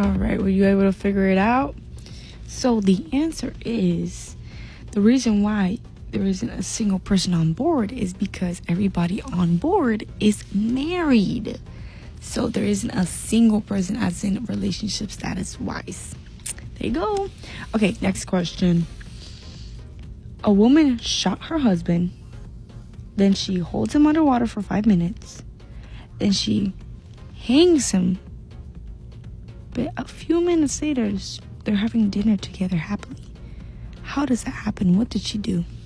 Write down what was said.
All right, were you able to figure it out? So the answer is, the reason why there isn't a single person on board is because everybody on board is married. So there isn't a single person as in relationship status wise. There you go. Okay, next question. A woman shot her husband, then she holds him underwater for 5 minutes, then she hangs him, but a few minutes later they're having dinner together happily. How does that happen? What did she do?